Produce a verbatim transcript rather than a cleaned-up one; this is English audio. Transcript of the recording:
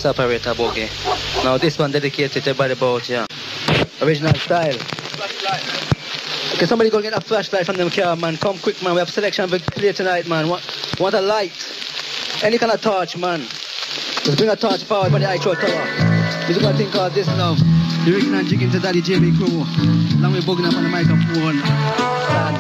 Master Operator Boogie. Now this one dedicated to everybody about you. Original style. Okay, somebody go get a flashlight from them car, man. Come quick, man. We have selection for play tonight, man. Want, want a light? Any kind of torch, man. Just bring a torch forward by the I-Throw Tower. This is what I think called This Love. The original jigging to Daddy J B crew. Along with bugging up on the microphone.